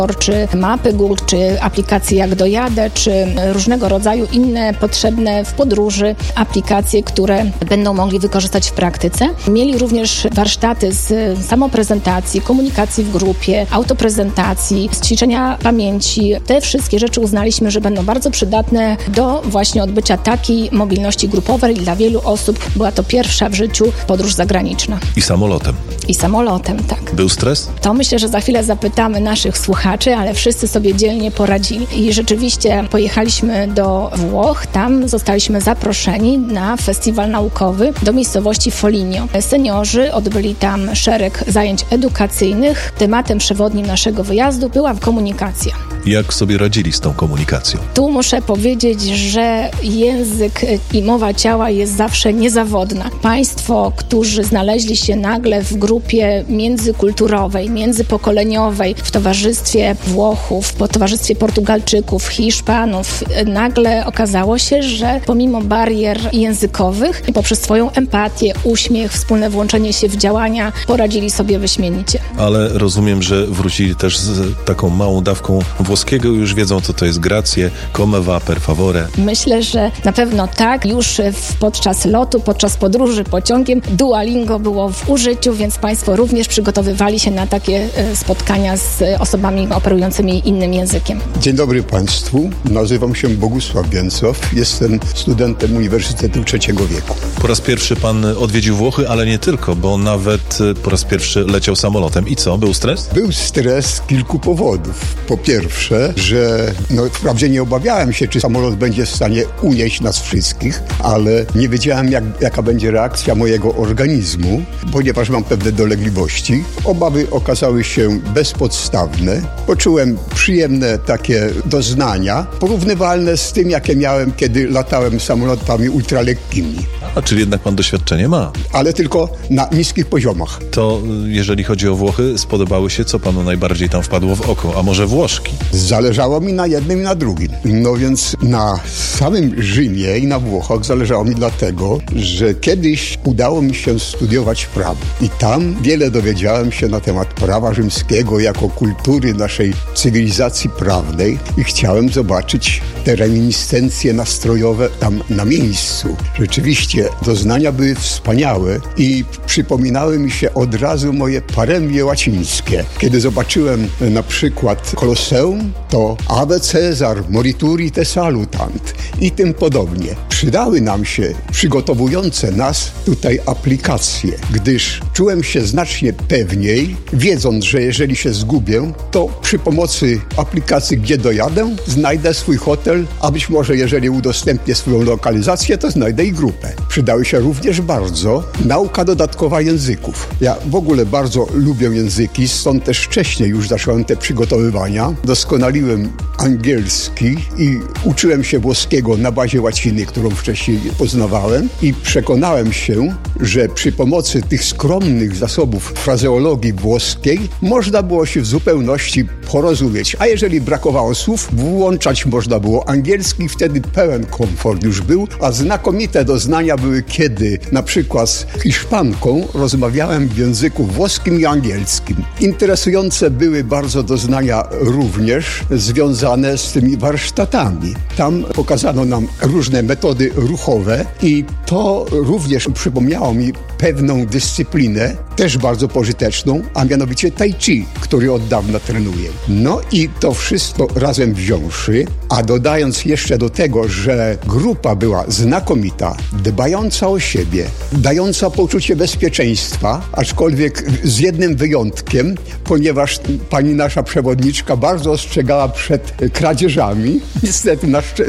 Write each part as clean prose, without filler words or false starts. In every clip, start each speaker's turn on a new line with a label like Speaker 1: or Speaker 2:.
Speaker 1: czy mapy Google, czy aplikacje Jak Dojadę, czy różnego rodzaju inne potrzebne w podróży aplikacje, które będą mogli wykorzystać w praktyce. Mieli również warsztaty z samoprezentacji, komunikacji w grupie, autoprezentacji, z ćwiczenia pamięci. Te wszystkie rzeczy uznaliśmy, że będą bardzo przydatne do właśnie odbycia takiej mobilności grupowej. Dla wielu osób była to pierwsza w życiu podróż zagraniczna.
Speaker 2: I samolotem.
Speaker 1: I samolotem, tak.
Speaker 2: Był stres?
Speaker 1: To myślę, że za chwilę zapytamy naszych słuchaczy, ale wszyscy sobie dzielnie poradzili. I rzeczywiście pojechaliśmy do Włoch. Tam zostaliśmy zaproszeni na festiwal naukowy do miejscowości Foligno. Seniorzy odbyli tam szereg zajęć edukacyjnych. Tematem przewodnim naszego wyjazdu była komunikacja.
Speaker 2: Jak sobie radzili z tą komunikacją?
Speaker 1: Tu muszę powiedzieć, że język i mowa ciała jest zawsze niezawodna. Państwo, którzy znaleźli się nagle w grupie międzykulturowej, międzypokoleniowej, w towarzystwie Włochów, w towarzystwie Portugalczyków, Hiszpanów, nagle okazało się, że pomimo barier językowych i poprzez swoją empatię, uśmiech, wspólne włączenie się w działania poradzili sobie wyśmienicie.
Speaker 2: Ale rozumiem, że wrócili też z taką małą dawką włoskiego, już wiedzą, co to jest grazie, come va, per favore.
Speaker 1: Myślę, że na pewno tak. Już podczas lotu, podczas podróży pociągiem Duolingo było w użyciu, więc Państwo również przygotowywali się na takie spotkania z osobami operującymi innym językiem.
Speaker 3: Dzień dobry Państwu. Nazywam się Bogusław Więcow. Jestem studentem Uniwersytetu III wieku.
Speaker 2: Po raz pierwszy Pan odwiedził Włochy, ale nie tylko, bo nawet po raz pierwszy leciał samolotem. I co? Był stres?
Speaker 3: Był stres z kilku powodów. Po pierwsze, że wprawdzie nie obawiałem się, czy samolot będzie w stanie unieść nas wszystkich, ale nie wiedziałem, jaka będzie reakcja mojego organizmu, ponieważ mam pewne dolegliwości. Obawy okazały się bezpodstawne. Poczułem przyjemne takie doznania, porównywalne z tym, jakie miałem, kiedy latałem samolotami ultralekkimi.
Speaker 2: A czyli jednak Pan doświadczenie ma.
Speaker 3: Ale tylko na niskich poziomach.
Speaker 2: To jeżeli chodzi o Włochy, spodobały się, co Panu najbardziej tam wpadło w oko? A może Włoszki?
Speaker 3: Zależało mi na jednym i na drugim. No więc na samym Rzymie i na Włochach zależało mi dlatego, że kiedyś udało mi się studiować prawo. I tam wiele dowiedziałem się na temat prawa rzymskiego jako kultury naszej cywilizacji prawnej i chciałem zobaczyć te reminiscencje nastrojowe tam na miejscu. Rzeczywiście doznania były wspaniałe i przypominały mi się od razu moje paremie łacińskie. Kiedy zobaczyłem na przykład Koloseum, to Ave Caesar, morituri te salutant i tym podobnie. Przydały nam się przygotowujące nas tutaj aplikacje, gdyż czułem się znacznie pewniej, wiedząc, że jeżeli się zgubię, to przy pomocy aplikacji Gdzie dojadę, znajdę swój hotel, a być może jeżeli udostępnię swoją lokalizację, to znajdę i grupę. Przydały się również bardzo nauka dodatkowa języków. Ja w ogóle bardzo lubię języki, stąd też wcześniej już zacząłem te przygotowywania. Doskonaliłem angielski i uczyłem się włoskiego na bazie łaciny, którą wcześniej poznawałem i przekonałem się, że przy pomocy tych skromnych zasobów frazeologii włoskiej można było się w zupełności porozumieć. A jeżeli brakowało słów, włączać można było angielski, wtedy pełen komfort już był, a znakomite doznania były, kiedy na przykład z Hiszpanką rozmawiałem w języku włoskim i angielskim. Interesujące były bardzo doznania również związane z tymi warsztatami. Tam pokazano nam różne metody ruchowe i to również przypomniało mi pewną dyscyplinę, też bardzo pożyteczną, a mianowicie tai chi, który od dawna trenuję. No i to wszystko razem wziąwszy, a dodając jeszcze do tego, że grupa była znakomita, dbająca o siebie, dająca poczucie bezpieczeństwa, aczkolwiek z jednym wyjątkiem, ponieważ pani nasza przewodniczka bardzo ostrzegała przed kradzieżami. Niestety,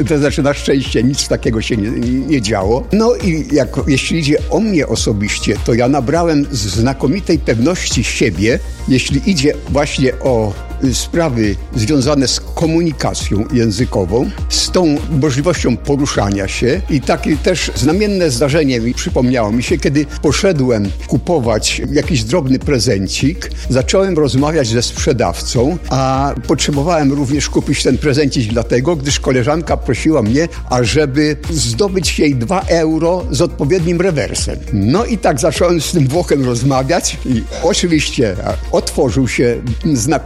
Speaker 3: na szczęście nic takiego się nie działo. No i jeśli idzie o mnie osobiście, to ja nabrałem znakomitej pewności siebie, jeśli idzie właśnie o sprawy związane z komunikacją językową, z tą możliwością poruszania się i takie też znamienne zdarzenie przypomniało mi się, kiedy poszedłem kupować jakiś drobny prezencik, zacząłem rozmawiać ze sprzedawcą, a potrzebowałem również kupić ten prezencik dlatego, gdyż koleżanka prosiła mnie, ażeby zdobyć jej 2 euro z odpowiednim rewersem. No i tak zacząłem z tym Włochem rozmawiać i oczywiście otworzył się znakomicie,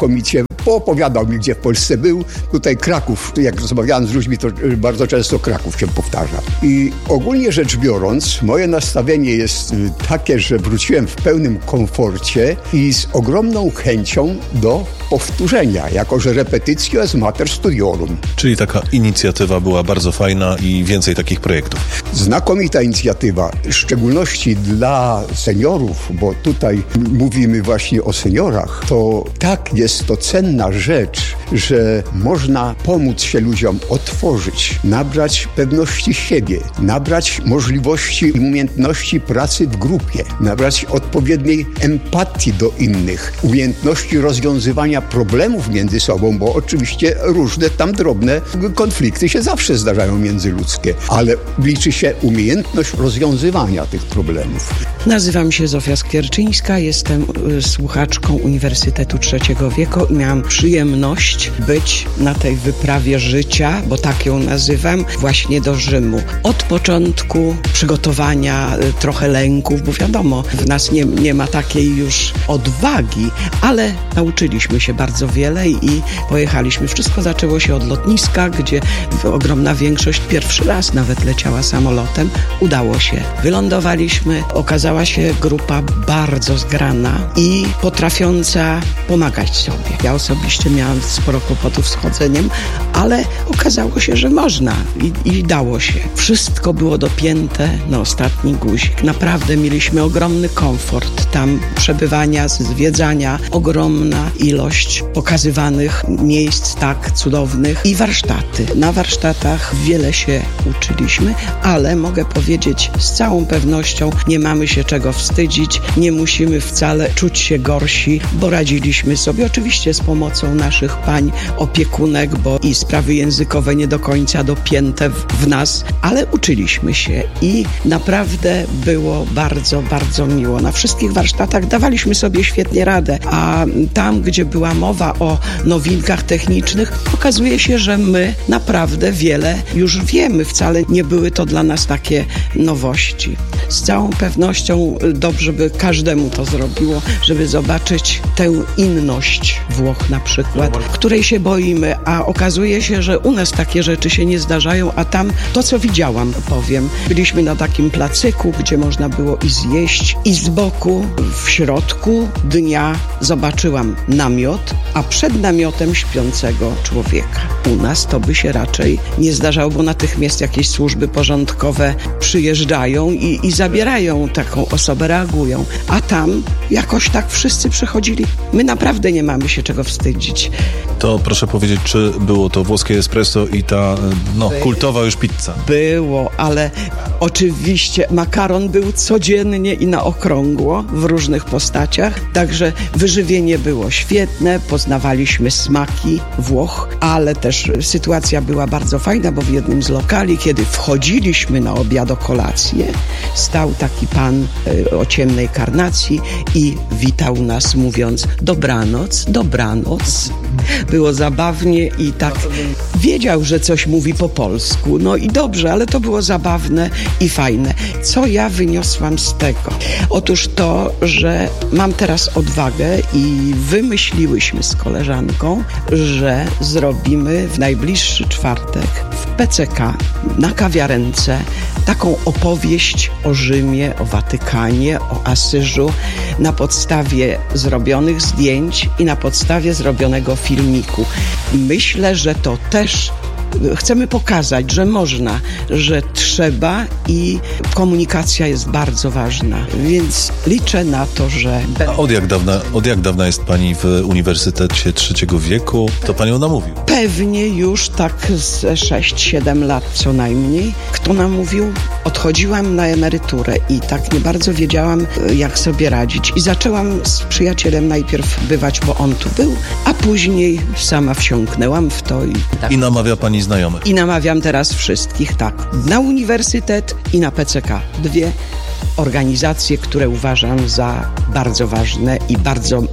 Speaker 3: poopowiadał mi, gdzie w Polsce był. Tutaj Kraków, jak rozmawiałem z ludźmi, to bardzo często Kraków się powtarza. I ogólnie rzecz biorąc, moje nastawienie jest takie, że wróciłem w pełnym komforcie i z ogromną chęcią do powtórzenia, jako że repetitio est mater studiorum.
Speaker 2: Czyli taka inicjatywa była bardzo fajna i więcej takich projektów.
Speaker 3: Znakomita inicjatywa, w szczególności dla seniorów, bo tutaj mówimy właśnie o seniorach, to tak jest to cenna rzecz, że można pomóc się ludziom otworzyć, nabrać pewności siebie, nabrać możliwości i umiejętności pracy w grupie, nabrać odpowiedniej empatii do innych, umiejętności rozwiązywania problemów między sobą, bo oczywiście różne tam drobne konflikty się zawsze zdarzają międzyludzkie, ale liczy się umiejętność rozwiązywania tych problemów.
Speaker 4: Nazywam się Zofia Skwierczyńska, jestem słuchaczką Uniwersytetu Trzeciego Wieku i miałam przyjemność być na tej wyprawie życia, bo tak ją nazywam, właśnie do Rzymu. Od początku przygotowania, trochę lęków, bo wiadomo, w nas nie ma takiej już odwagi, ale nauczyliśmy się bardzo wiele i pojechaliśmy. Wszystko zaczęło się od lotniska, gdzie ogromna większość pierwszy raz nawet leciała samolotem. Udało się. Wylądowaliśmy. Okazała się grupa bardzo zgrana i potrafiąca pomagać sobie. Ja osobiście miałam sporo kłopotów z chodzeniem, ale okazało się, że można i dało się. Wszystko było dopięte na ostatni guzik. Naprawdę mieliśmy ogromny komfort tam przebywania, zwiedzania, ogromna ilość pokazywanych miejsc tak cudownych i warsztaty. Na warsztatach wiele się uczyliśmy, ale mogę powiedzieć z całą pewnością, nie mamy się czego wstydzić, nie musimy wcale czuć się gorsi, bo radziliśmy sobie oczywiście z pomocą naszych pań opiekunek, bo i sprawy językowe nie do końca dopięte w nas, ale uczyliśmy się i naprawdę było bardzo, bardzo miło. Na wszystkich warsztatach dawaliśmy sobie świetnie radę, a tam, gdzie była mowa o nowinkach technicznych, okazuje się, że my naprawdę wiele już wiemy. Wcale nie były to dla nas takie nowości. Z całą pewnością dobrze by każdemu to zrobiło, żeby zobaczyć tę inność Włoch na przykład, której się boimy, a okazuje się, że u nas takie rzeczy się nie zdarzają, a tam to, co widziałam, powiem. Byliśmy na takim placyku, gdzie można było i zjeść, i z boku, w środku dnia zobaczyłam namiot, a przed namiotem śpiącego człowieka. U nas to by się raczej nie zdarzało, bo natychmiast jakieś służby porządkowe przyjeżdżają i zabierają taką osobę, reagują. A tam jakoś tak wszyscy przychodzili. My naprawdę nie mamy się czego wstydzić.
Speaker 2: To proszę powiedzieć, czy było to włoskie espresso i ta kultowa już pizza?
Speaker 4: Było, ale oczywiście makaron był codziennie i na okrągło w różnych postaciach, także wyżywienie było świetne, poznawaliśmy smaki Włoch, ale też sytuacja była bardzo fajna, bo w jednym z lokali, kiedy wchodziliśmy na obiad o kolację, stał taki pan o ciemnej karnacji i witał nas mówiąc dobranoc, dobranoc. Było zabawnie i tak wiedział, że coś mówi po polsku. No i dobrze, ale to było zabawne i fajne. Co ja wyniosłam z tego? Otóż to, że mam teraz odwagę i wymyśliłyśmy z koleżanką, że zrobimy w najbliższy czwartek w PCK na kawiarence taką opowieść o Rzymie, o Watykanie, o Asyżu na podstawie zrobionych zdjęć i na podstawie zrobionego filmiku. Myślę, że to też chcemy pokazać, że można, że trzeba i komunikacja jest bardzo ważna, więc liczę na to, że...
Speaker 2: A od jak dawna jest pani w Uniwersytecie Trzeciego Wieku? To pan ją namówił?
Speaker 4: Pewnie już tak z 6-7 lat co najmniej. Kto namówił? Odchodziłam na emeryturę i tak nie bardzo wiedziałam, jak sobie radzić. I zaczęłam z przyjacielem najpierw bywać, bo on tu był, a później sama wsiąknęłam w to.
Speaker 2: I namawia pani znajomych?
Speaker 4: I namawiam teraz wszystkich, tak. Na uniwersytet i na PCK. Dwie organizacje, które uważam za bardzo ważne i bardzo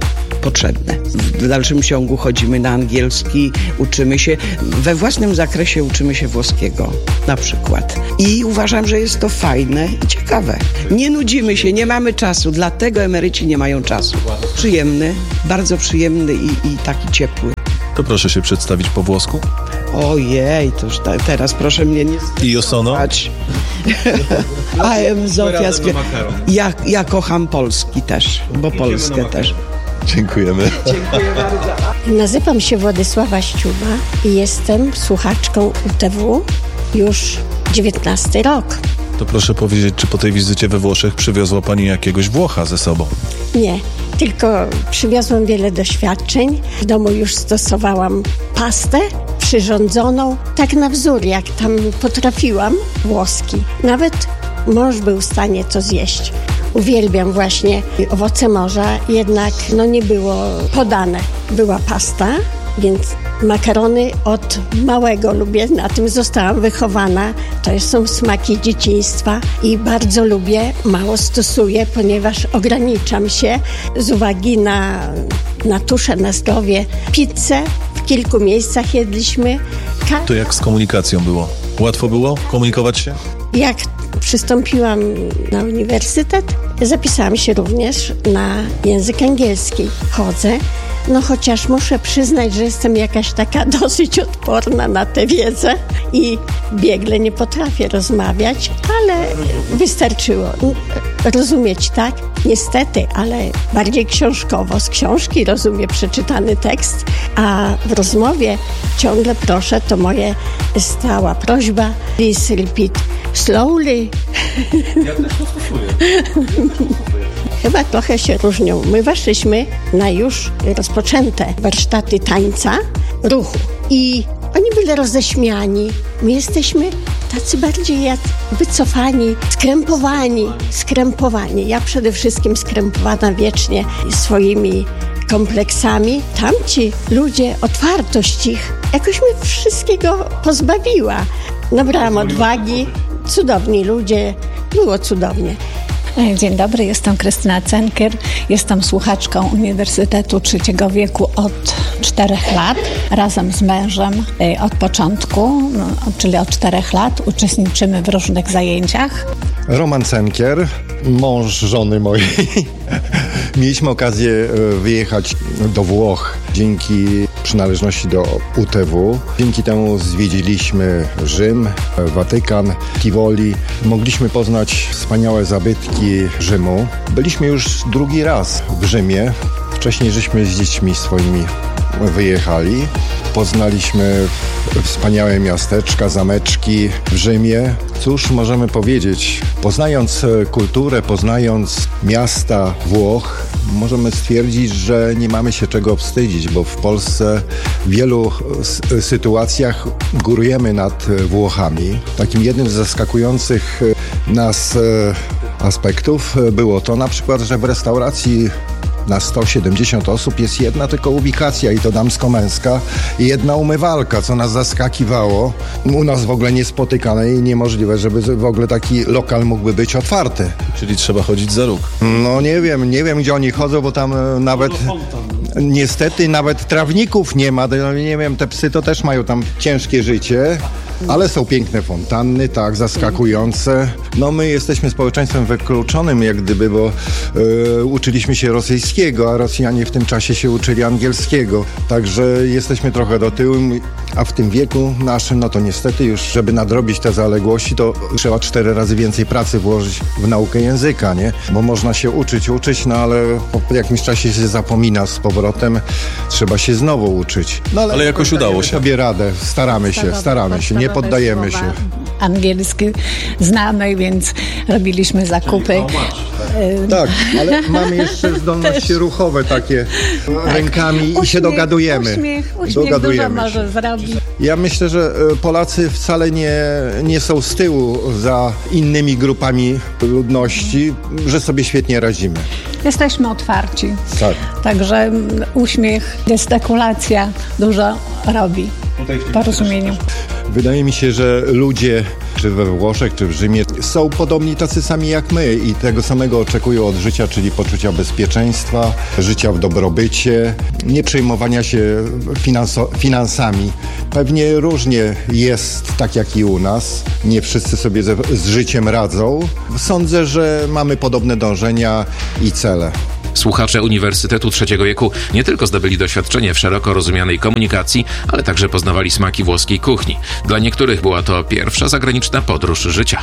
Speaker 4: potrzebne. W dalszym ciągu chodzimy na angielski, uczymy się, we własnym zakresie uczymy się włoskiego na przykład. I uważam, że jest to fajne i ciekawe. Nie nudzimy się, nie mamy czasu, dlatego emeryci nie mają czasu. Przyjemny, bardzo przyjemny i taki ciepły.
Speaker 2: To proszę się przedstawić po włosku.
Speaker 4: Ojej, to już teraz proszę mnie nie
Speaker 2: Io sono?
Speaker 4: I am Zofia Ja kocham Polski też, bo Polskę też.
Speaker 2: Dziękujemy.
Speaker 4: Dziękuję bardzo.
Speaker 5: Nazywam się Władysława Ściuba i jestem słuchaczką UTW już 19 rok.
Speaker 2: To proszę powiedzieć, czy po tej wizycie we Włoszech przywiozła pani jakiegoś Włocha ze sobą?
Speaker 5: Nie, tylko przywiozłam wiele doświadczeń. W domu już stosowałam pastę przyrządzoną, tak na wzór, jak tam potrafiłam, włoski. Nawet mąż był w stanie to zjeść. Uwielbiam właśnie owoce morza, jednak nie było podane. Była pasta, więc makarony od małego lubię, na tym zostałam wychowana. To są smaki dzieciństwa i bardzo lubię, mało stosuję, ponieważ ograniczam się z uwagi na tuszę, na zdrowie. Pizzę w kilku miejscach jedliśmy.
Speaker 2: To jak z komunikacją było? Łatwo było komunikować się?
Speaker 5: Jak przystąpiłam na uniwersytet, zapisałam się również na język angielski. Chodzę, chociaż muszę przyznać, że jestem jakaś taka dosyć odporna na tę wiedzę i biegle nie potrafię rozmawiać, ale wystarczyło rozumieć, tak? Niestety, ale bardziej książkowo. Z książki rozumiem przeczytany tekst, a w rozmowie ciągle proszę, to moja stała prośba. Please repeat slowly.
Speaker 2: Ja też to stosuję.
Speaker 5: Chyba trochę się różnią. My weszliśmy na już rozpoczęte warsztaty tańca, ruchu i oni byli roześmiani. My jesteśmy tacy bardziej wycofani, skrępowani. Ja przede wszystkim skrępowana wiecznie swoimi kompleksami. Tamci ludzie, otwartość ich jakoś mnie wszystkiego pozbawiła. Nabrałam odwagi, cudowni ludzie, było cudownie.
Speaker 1: Dzień dobry, jestem Krystyna Cenkier, jestem słuchaczką Uniwersytetu Trzeciego Wieku od 4 lat, razem z mężem od początku, czyli od 4 lat uczestniczymy w różnych zajęciach.
Speaker 6: Roman Cenkier, mąż żony mojej. Mieliśmy okazję wyjechać do Włoch dzięki przynależności do UTW. Dzięki temu zwiedziliśmy Rzym, Watykan, Tivoli. Mogliśmy poznać wspaniałe zabytki Rzymu. Byliśmy już drugi raz w Rzymie. Wcześniej żeśmy z dziećmi swoimi wyjechali. Poznaliśmy wspaniałe miasteczka, zameczki w Rzymie. Cóż możemy powiedzieć? Poznając kulturę, poznając miasta Włoch, możemy stwierdzić, że nie mamy się czego wstydzić, bo w Polsce w wielu sytuacjach górujemy nad Włochami. Takim jednym z zaskakujących nas aspektów było to na przykład, że w restauracji na 170 osób jest jedna tylko ubikacja i to damsko-męska i jedna umywalka, co nas zaskakiwało. U nas w ogóle niespotykane i niemożliwe, żeby w ogóle taki lokal mógłby być otwarty.
Speaker 2: Czyli trzeba chodzić za róg.
Speaker 6: No nie wiem gdzie oni chodzą, bo tam nawet niestety nawet trawników nie ma. Nie wiem, te psy to też mają tam ciężkie życie. Ale są piękne fontanny, tak, zaskakujące. My jesteśmy społeczeństwem wykluczonym jak gdyby, bo uczyliśmy się rosyjskiego, a Rosjanie w tym czasie się uczyli angielskiego. Także jesteśmy trochę do tyłu, a w tym wieku naszym, to niestety już, żeby nadrobić te zaległości, to trzeba 4 razy więcej pracy włożyć w naukę języka, nie? Bo można się uczyć, ale po jakimś czasie się zapomina z powrotem, trzeba się znowu uczyć.
Speaker 2: Ale jakoś udało się.
Speaker 6: Sobie radę, staramy się, nie poddajemy się.
Speaker 1: Angielski znamy, więc robiliśmy zakupy.
Speaker 6: Tak, ale mamy jeszcze zdolności ruchowe takie rękami i się dogadujemy.
Speaker 1: Uśmiech dużo może zrobić.
Speaker 6: Ja myślę, że Polacy wcale nie są z tyłu za innymi grupami ludności, że sobie świetnie radzimy.
Speaker 1: Jesteśmy otwarci.
Speaker 6: Tak.
Speaker 1: Także uśmiech, gestykulacja dużo robi w porozumieniu.
Speaker 6: Wydaje mi się, że ludzie czy we Włoszech, czy w Rzymie, są podobni tacy sami jak my i tego samego oczekują od życia, czyli poczucia bezpieczeństwa, życia w dobrobycie, nie przejmowania się finansami. Pewnie różnie jest, tak jak i u nas. Nie wszyscy sobie z życiem radzą. Sądzę, że mamy podobne dążenia i cele.
Speaker 7: Słuchacze Uniwersytetu Trzeciego Wieku nie tylko zdobyli doświadczenie w szeroko rozumianej komunikacji, ale także poznawali smaki włoskiej kuchni. Dla niektórych była to pierwsza zagraniczna podróż życia.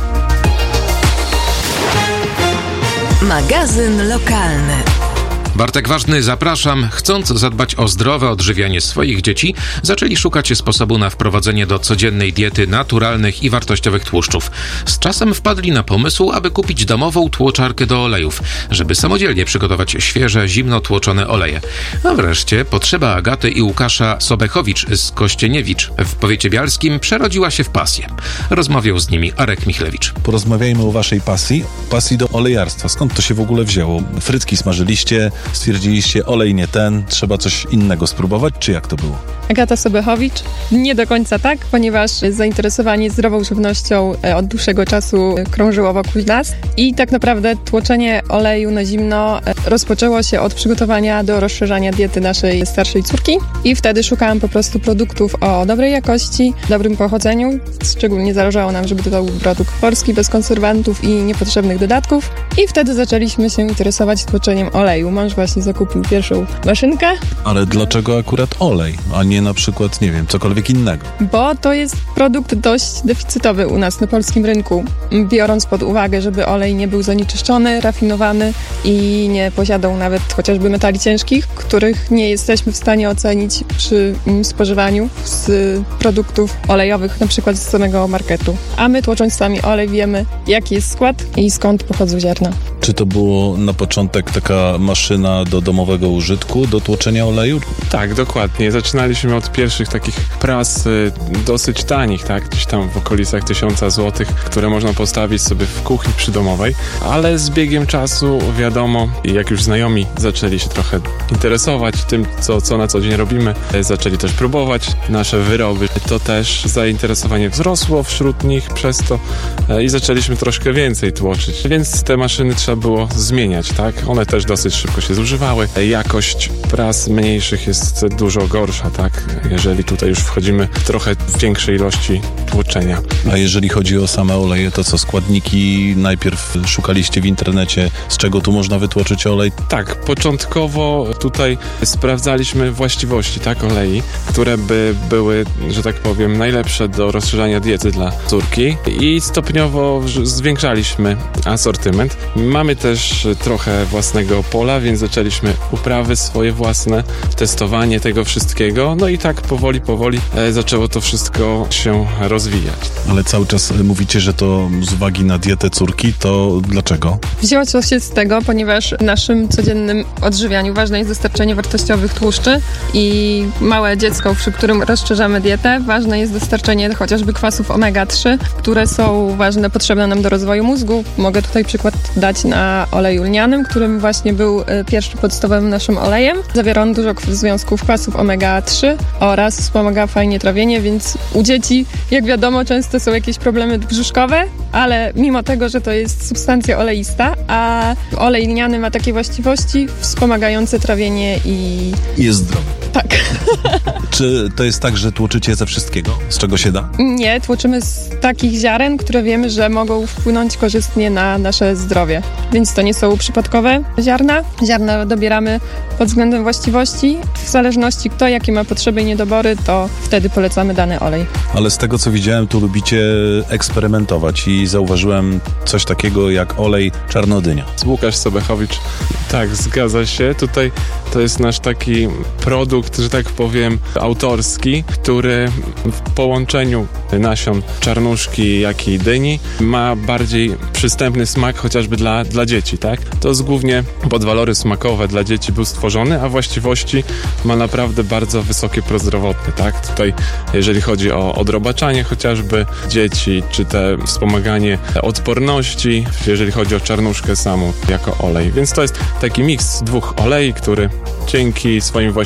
Speaker 8: Magazyn lokalny.
Speaker 7: Bartek Ważny, zapraszam. Chcąc zadbać o zdrowe odżywianie swoich dzieci, zaczęli szukać sposobu na wprowadzenie do codziennej diety naturalnych i wartościowych tłuszczów. Z czasem wpadli na pomysł, aby kupić domową tłoczarkę do olejów, żeby samodzielnie przygotować świeże, zimno tłoczone oleje. A wreszcie potrzeba Agaty i Łukasza Sobechowicz z Kościeniewicz w powiecie bialskim przerodziła się w pasję. Rozmawiał z nimi Arek Michlewicz.
Speaker 2: Porozmawiajmy o waszej pasji do olejarstwa. Skąd to się w ogóle wzięło? Frytki smażyliście, stwierdziliście, olej nie ten, trzeba coś innego spróbować, czy jak to było?
Speaker 9: Agata Sobechowicz. Nie do końca tak, ponieważ zainteresowanie zdrową żywnością od dłuższego czasu krążyło wokół nas i tak naprawdę tłoczenie oleju na zimno rozpoczęło się od przygotowania do rozszerzania diety naszej starszej córki i wtedy szukałam po prostu produktów o dobrej jakości, dobrym pochodzeniu. Szczególnie zależało nam, żeby to był produkt polski, bez konserwantów i niepotrzebnych dodatków i wtedy zaczęliśmy się interesować tłoczeniem oleju. Mąż właśnie zakupił pierwszą maszynkę.
Speaker 2: Ale dlaczego akurat olej, a nie na przykład, nie wiem, cokolwiek innego?
Speaker 9: Bo to jest produkt dość deficytowy u nas na polskim rynku, biorąc pod uwagę, żeby olej nie był zanieczyszczony, rafinowany i nie posiadał nawet chociażby metali ciężkich, których nie jesteśmy w stanie ocenić przy spożywaniu z produktów olejowych, na przykład z samego marketu. A my, tłocząc sami olej, wiemy, jaki jest skład i skąd pochodzą ziarna.
Speaker 2: Czy to było na początek taka maszyna do domowego użytku, do tłoczenia oleju?
Speaker 10: Tak, dokładnie. Zaczynaliśmy od pierwszych takich pras dosyć tanich, tak? Gdzieś tam w okolicach 1000 zł, które można postawić sobie w kuchni przydomowej, ale z biegiem czasu, wiadomo, jak już znajomi zaczęli się trochę interesować tym, co na co dzień robimy, zaczęli też próbować nasze wyroby, to też zainteresowanie wzrosło wśród nich przez to i zaczęliśmy troszkę więcej tłoczyć, więc te maszyny trzeba było zmieniać, tak? One też dosyć szybko się zużywały. Jakość pras mniejszych jest dużo gorsza, tak? Jeżeli tutaj już wchodzimy w trochę większej ilości tłoczenia.
Speaker 2: A jeżeli chodzi o same oleje, to co, składniki najpierw szukaliście w internecie, z czego tu można wytłoczyć olej?
Speaker 10: Tak, początkowo tutaj sprawdzaliśmy właściwości, tak, olei, które by były, że tak powiem, najlepsze do rozszerzania diety dla córki i stopniowo zwiększaliśmy asortyment. Mamy też trochę własnego pola, więc zaczęliśmy uprawy swoje własne, testowanie tego wszystkiego, no i tak powoli zaczęło to wszystko się rozwijać.
Speaker 2: Ale cały czas mówicie, że to z uwagi na dietę córki, to dlaczego?
Speaker 9: Wzięło się z tego, ponieważ w naszym codziennym odżywianiu ważne jest dostarczenie wartościowych tłuszczy i małe dziecko, przy którym rozszerzamy dietę, ważne jest dostarczenie chociażby kwasów omega-3, które są ważne, potrzebne nam do rozwoju mózgu. Mogę tutaj przykład dać na oleju lnianym, którym właśnie był pierwszy podstawowym naszym olejem. Zawiera on dużo związków kwasów omega-3 oraz wspomaga fajnie trawienie, więc u dzieci, jak wiadomo, często są jakieś problemy brzuszkowe, ale mimo tego, że to jest substancja oleista, a olej lniany ma takie właściwości wspomagające trawienie i...
Speaker 2: Jest zdrowy.
Speaker 9: Tak.
Speaker 2: Czy to jest tak, że tłoczycie ze wszystkiego, z czego się da?
Speaker 9: Nie, tłoczymy z takich ziaren, które wiemy, że mogą wpłynąć korzystnie na nasze zdrowie. Więc to nie są przypadkowe ziarna. Ziarna dobieramy pod względem właściwości. W zależności kto jakie ma potrzeby i niedobory, to wtedy polecamy dany olej.
Speaker 2: Ale z tego co widziałem, tu lubicie eksperymentować i zauważyłem coś takiego jak olej czarnodynia.
Speaker 10: Łukasz Sobechowicz, tak, zgadza się. Tutaj to jest nasz taki produkt, że tak powiem, autorski, który w połączeniu nasion czarnuszki, jak i dyni ma bardziej przystępny smak chociażby dla dzieci, tak? To jest głównie pod walory smakowe dla dzieci był stworzony, a właściwości ma naprawdę bardzo wysokie prozdrowotne, tak? Tutaj jeżeli chodzi o odrobaczanie chociażby dzieci, czy te wspomaganie odporności, jeżeli chodzi o czarnuszkę samą jako olej. Więc to jest taki miks dwóch olei, który dzięki swoim właściwościom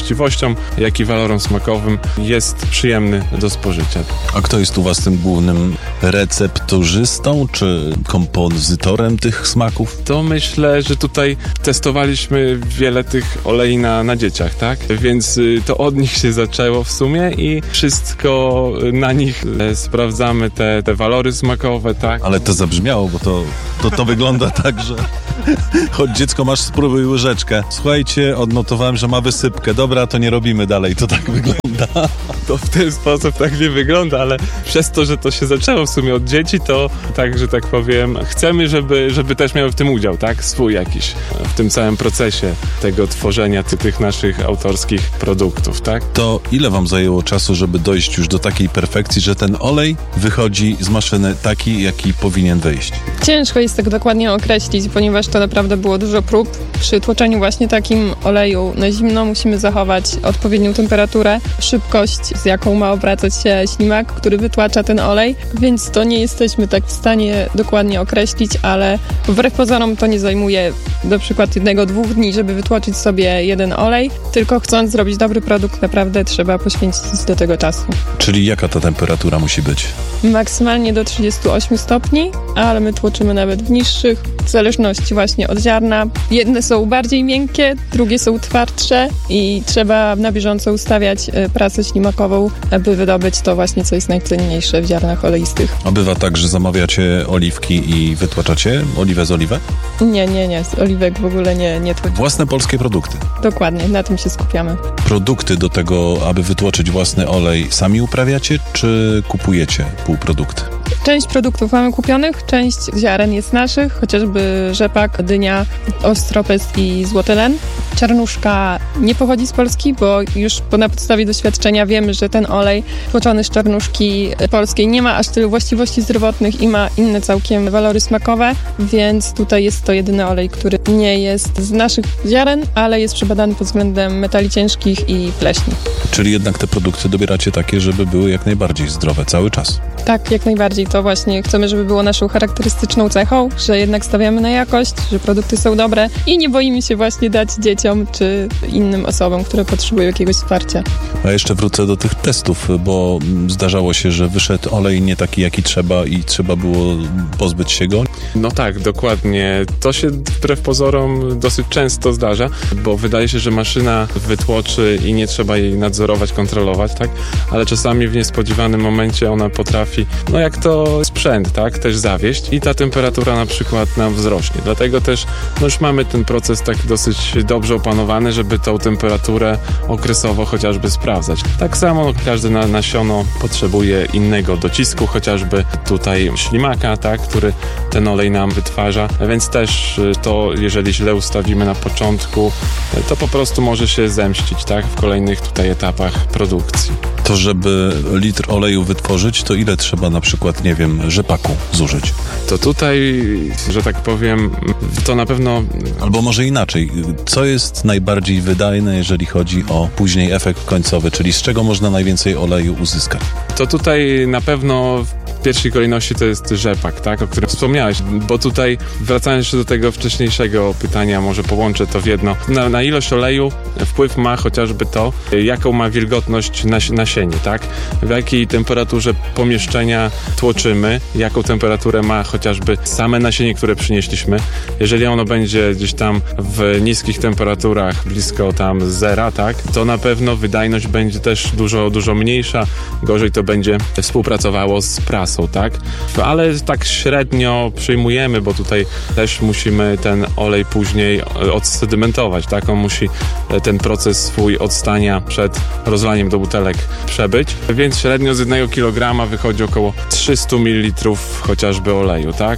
Speaker 10: jakością, jak i walorem smakowym jest przyjemny do spożycia.
Speaker 2: A kto jest u was tym głównym recepturzystą, czy kompozytorem tych smaków?
Speaker 10: To myślę, że tutaj testowaliśmy wiele tych olei na dzieciach, tak? Więc to od nich się zaczęło w sumie i wszystko na nich sprawdzamy, te walory smakowe, tak?
Speaker 2: Ale to zabrzmiało, bo to wygląda tak, że chodź dziecko, masz, spróbuj łyżeczkę. Słuchajcie, odnotowałem, że ma wysypkę. Dobra, to nie robimy dalej, to tak wygląda.
Speaker 10: To w ten sposób tak nie wygląda, ale przez to, że to się zaczęło w sumie od dzieci, to tak, że tak powiem, chcemy, żeby też miały w tym udział, tak? Swój jakiś, w tym całym procesie tego tworzenia tych naszych autorskich produktów, tak?
Speaker 2: To ile wam zajęło czasu, żeby dojść już do takiej perfekcji, że ten olej wychodzi z maszyny taki, jaki powinien wyjść?
Speaker 9: Ciężko jest tak dokładnie określić, ponieważ to naprawdę było dużo prób. Przy tłoczeniu właśnie takim oleju na zimno musimy zachować odpowiednią temperaturę, szybkość, z jaką ma obracać się ślimak, który wytłacza ten olej, więc to nie jesteśmy tak w stanie dokładnie określić, ale wbrew pozorom to nie zajmuje na przykład 1-2 dni, żeby wytłoczyć sobie jeden olej, tylko chcąc zrobić dobry produkt, naprawdę trzeba poświęcić do tego czasu.
Speaker 2: Czyli jaka ta temperatura musi być?
Speaker 9: Maksymalnie do 38 stopni, ale my tłoczymy nawet w niższych, w zależności właśnie od ziarna. Jedne są bardziej miękkie, drugie są twardsze i trzeba na bieżąco ustawiać pracę ślimakową, aby wydobyć to właśnie, co jest najcenniejsze w ziarnach oleistych.
Speaker 2: A bywa tak, że zamawiacie oliwki i wytłaczacie oliwę z oliwek?
Speaker 9: Nie, z oliwek w ogóle nie tłoczymy.
Speaker 2: Własne polskie produkty?
Speaker 9: Dokładnie, na tym się skupiamy.
Speaker 2: Produkty do tego, aby wytłoczyć własny olej, sami uprawiacie, czy kupujecie półprodukty?
Speaker 9: Część produktów mamy kupionych, część ziaren jest naszych, chociażby rzepak, dynia, ostropes i złoty len. Czarnuszka nie pochodzi z Polski, bo już na podstawie doświadczenia wiemy, że ten olej tłoczony z czarnuszki polskiej nie ma aż tylu właściwości zdrowotnych i ma inne całkiem walory smakowe, więc tutaj jest to jedyny olej, który nie jest z naszych ziaren, ale jest przebadany pod względem metali ciężkich i pleśni.
Speaker 2: Czyli jednak te produkty dobieracie takie, żeby były jak najbardziej zdrowe cały czas?
Speaker 9: Tak, jak najbardziej. To właśnie chcemy, żeby było naszą charakterystyczną cechą, że jednak stawiamy na jakość, że produkty są dobre i nie boimy się właśnie dać dzieciom czy innym osobom, które potrzebują jakiegoś wsparcia.
Speaker 2: A jeszcze wrócę do tych testów, bo zdarzało się, że wyszedł olej nie taki, jaki trzeba i trzeba było pozbyć się go.
Speaker 10: No tak, dokładnie. To się wbrew pozorom dosyć często zdarza, bo wydaje się, że maszyna wytłoczy i nie trzeba jej nadzorować, kontrolować, tak? Ale czasami w niespodziewanym momencie ona potrafi, no jak to sprzęt, tak? Też zawieść i ta temperatura na przykład nam wzrośnie. Dlatego też no już mamy ten proces tak dosyć dobrze opanowany, żeby tą temperaturę okresowo chociażby sprawdzać. Tak samo każde nasiono potrzebuje innego docisku, chociażby tutaj ślimaka, tak? Który ten olej nam wytwarza, więc też to, jeżeli źle ustawimy na początku, to po prostu może się zemścić, tak? W kolejnych tutaj etapach produkcji.
Speaker 2: To, żeby litr oleju wytworzyć, to ile trzeba na przykład, nie wiem, rzepaku zużyć?
Speaker 10: To tutaj, że tak powiem, to na pewno...
Speaker 2: Albo może inaczej, co jest najbardziej wydajne, jeżeli chodzi o później efekt końcowy, czyli z czego można najwięcej oleju uzyskać?
Speaker 10: To tutaj na pewno w pierwszej kolejności to jest rzepak, tak, o którym wspomniałeś, bo tutaj wracając jeszcze do tego wcześniejszego pytania, może połączę to w jedno. Na ilość oleju wpływ ma chociażby to, jaką ma wilgotność nasienie, tak? W jakiej temperaturze pomieszczenia tłoczymy, jaką temperaturę ma chociażby same nasienie, które przynieśliśmy. Jeżeli ono będzie gdzieś tam w niskich temperaturach, blisko tam zera, tak, to na pewno wydajność będzie też dużo mniejsza, gorzej to będzie współpracowało z prasą, tak? Ale tak średnio przyjmujemy, bo tutaj też musimy ten olej później odsedymentować, tak? On musi ten proces swój odstania przed rozlaniem do butelek przebyć, więc średnio z 1 kg wychodzi około 300 ml chociażby oleju, tak?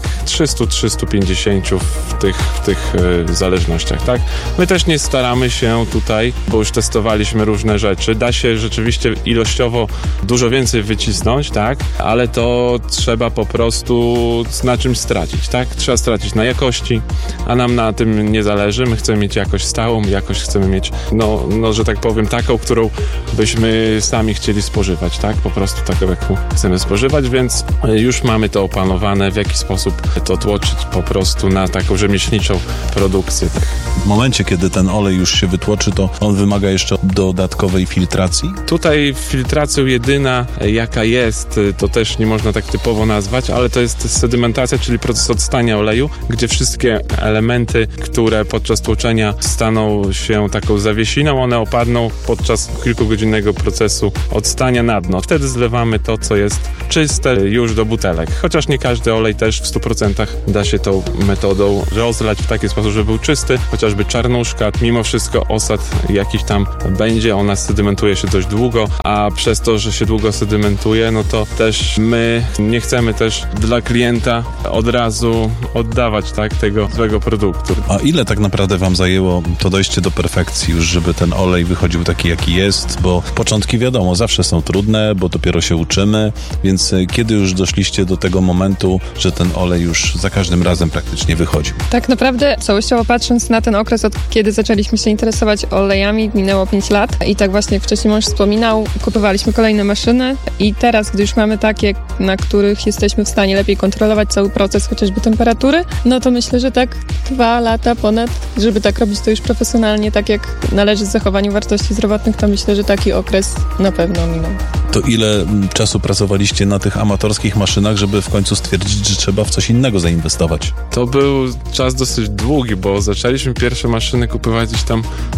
Speaker 10: 300-350 w tych zależnościach, tak? My też nie staramy się tutaj, bo już testowaliśmy różne rzeczy, da się rzeczywiście ilościowo dużo więcej wycisnąć, tak? Ale to to trzeba po prostu na czymś stracić, tak? Trzeba stracić na jakości, a nam na tym nie zależy. My chcemy mieć jakość stałą, jakość chcemy mieć, że tak powiem, taką, którą byśmy sami chcieli spożywać, tak? Po prostu taką, jaką chcemy spożywać, więc już mamy to opanowane, w jaki sposób to tłoczyć po prostu na taką rzemieślniczą produkcję. Tak.
Speaker 2: W momencie, kiedy ten olej już się wytłoczy, to on wymaga jeszcze dodatkowej filtracji?
Speaker 10: Tutaj filtracją jedyna, jaka jest, to też nie można tak typowo nazwać, ale to jest sedymentacja, czyli proces odstania oleju, gdzie wszystkie elementy, które podczas tłoczenia staną się taką zawiesiną, one opadną podczas kilkugodzinnego procesu odstania na dno. Wtedy zlewamy to, co jest czyste już do butelek. Chociaż nie każdy olej też w 100% da się tą metodą rozlać w taki sposób, żeby był czysty. Chociażby czarnuszka, mimo wszystko osad jakiś tam będzie, ona sedymentuje się dość długo, a przez to, że się długo sedymentuje, no to też my nie chcemy też dla klienta od razu oddawać, tak, tego złego produktu.
Speaker 2: A ile tak naprawdę wam zajęło to dojście do perfekcji już, żeby ten olej wychodził taki, jaki jest? Bo początki, wiadomo, zawsze są trudne, bo dopiero się uczymy, więc kiedy już doszliście do tego momentu, że ten olej już za każdym razem praktycznie wychodził?
Speaker 9: Tak naprawdę, całościowo patrząc na ten okres, od kiedy zaczęliśmy się interesować olejami, minęło 5 lat i tak właśnie jak wcześniej mąż wspominał, kupowaliśmy kolejne maszyny i teraz, gdy już mamy takie, na których jesteśmy w stanie lepiej kontrolować cały proces, chociażby temperatury, no to myślę, że tak 2 lata ponad, żeby tak robić to już profesjonalnie, tak jak należy z zachowaniem wartości zdrowotnych, to myślę, że taki okres na pewno minął.
Speaker 2: To ile czasu pracowaliście na tych amatorskich maszynach, żeby w końcu stwierdzić, że trzeba w coś innego zainwestować?
Speaker 10: To był czas dosyć długi, bo zaczęliśmy pierwsze maszyny kupować gdzieś tam w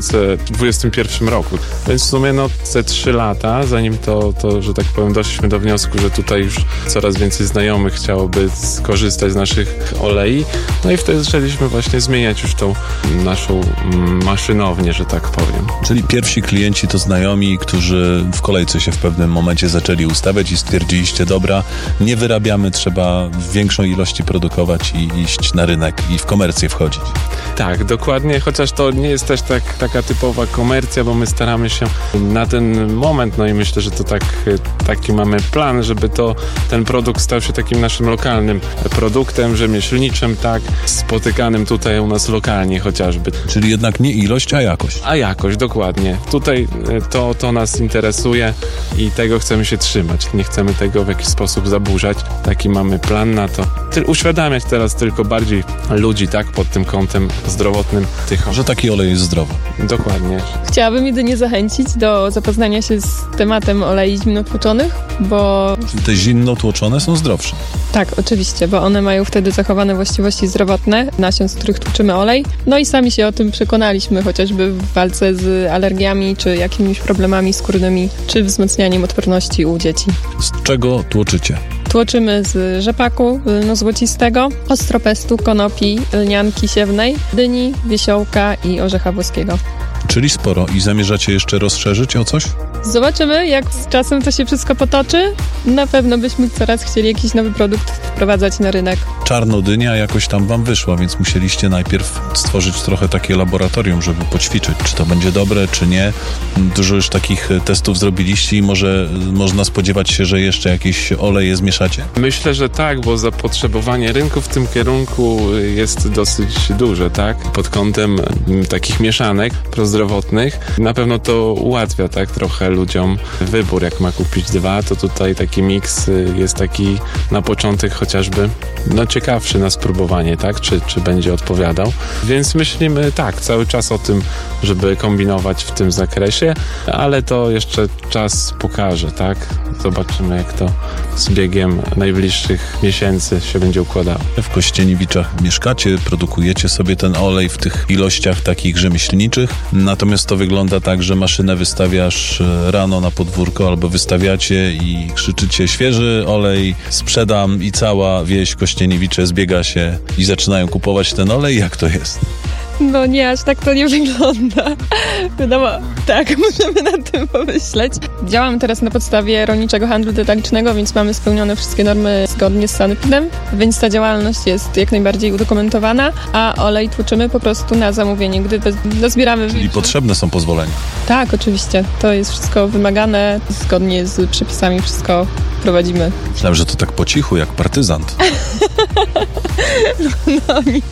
Speaker 10: 2021 roku. Więc w sumie te 3 lata, zanim to, że tak powiem, doszliśmy do wniosku, że tutaj już coraz więcej znajomych chciałoby skorzystać z naszych olei. No i wtedy zaczęliśmy właśnie zmieniać już tą naszą maszynownię, że tak powiem.
Speaker 2: Czyli pierwsi klienci to znajomi, którzy w kolejce się w pewnym momencie zaczęli ustawiać i stwierdziliście, dobra, nie wyrabiamy, trzeba w większej ilości produkować i iść na rynek i w komercję wchodzić.
Speaker 10: Tak, dokładnie, chociaż to nie jest też taka typowa komercja, bo my staramy się na ten moment, no i myślę, że to taki mamy plan, żeby ten produkt stał się takim naszym lokalnym produktem rzemieślniczym, tak, spotykanym tutaj u nas lokalnie chociażby.
Speaker 2: Czyli jednak nie ilość, a jakość.
Speaker 10: A jakość, dokładnie. Tutaj to nas interesuje i tego chcemy się trzymać. Nie chcemy tego w jakiś sposób zaburzać. Taki mamy plan na to. Uświadamiać teraz tylko bardziej ludzi, tak, pod tym kątem zdrowotnym.
Speaker 2: Że taki olej jest zdrowy.
Speaker 10: Dokładnie.
Speaker 9: Chciałabym jedynie zachęcić do zapoznania się z tematem olei zimnotłuczonych, bo...
Speaker 2: Te zimnotłoczone są zdrowsze.
Speaker 9: Tak, oczywiście, bo one mają wtedy zachowane właściwości zdrowotne nasion, z których tłuczymy olej. No i sami się o tym przekonaliśmy, chociażby w walce z alergiami, czy jakimiś problemami skórnymi, czy wzmacnianiem odporności u dzieci.
Speaker 2: Z czego tłoczycie?
Speaker 9: Tłoczymy z rzepaku złocistego, ostropestu, konopi, lnianki siewnej, dyni, wiesiołka i orzecha włoskiego.
Speaker 2: Czyli sporo. I zamierzacie jeszcze rozszerzyć o coś?
Speaker 9: Zobaczymy, jak z czasem to się wszystko potoczy. Na pewno byśmy coraz chcieli jakiś nowy produkt wprowadzać na rynek.
Speaker 2: Czarnodynia jakoś tam wam wyszła, więc musieliście najpierw stworzyć trochę takie laboratorium, żeby poćwiczyć, czy to będzie dobre, czy nie. Dużo już takich testów zrobiliście i może można spodziewać się, że jeszcze jakieś oleje zmieszacie?
Speaker 10: Myślę, że tak, bo zapotrzebowanie rynku w tym kierunku jest dosyć duże, tak? Pod kątem takich mieszanek prozdrowotnych. Na pewno to ułatwia, tak, trochę ludziom wybór. Jak ma kupić 2, to tutaj taki miks jest taki na początek chociażby ciekawszy na spróbowanie, tak? Czy będzie odpowiadał. Więc myślimy tak, cały czas o tym, żeby kombinować w tym zakresie, ale to jeszcze czas pokaże, tak? Zobaczymy, jak to z biegiem najbliższych miesięcy się będzie układało.
Speaker 2: W Kościeniewiczach mieszkacie, produkujecie sobie ten olej w tych ilościach takich rzemieślniczych, natomiast to wygląda tak, że maszynę wystawiasz rano na podwórko albo wystawiacie i krzyczycie świeży olej, sprzedam i cała wieś Kościeniewicze zbiega się i zaczynają kupować ten olej. Jak to jest?
Speaker 9: No nie, aż tak to nie wygląda. Wiadomo, tak, możemy nad tym pomyśleć. Działamy teraz na podstawie rolniczego handlu detalicznego, więc mamy spełnione wszystkie normy zgodnie z sanepidem, więc ta działalność jest jak najbardziej udokumentowana, a olej tłuczymy po prostu na zamówienie, gdy dozbieramy.
Speaker 2: Czyli potrzebne są pozwolenia?
Speaker 9: Tak, oczywiście. To jest wszystko wymagane, zgodnie z przepisami wszystko prowadzimy.
Speaker 2: Myślałem, że to tak po cichu, jak partyzant.
Speaker 9: No nie.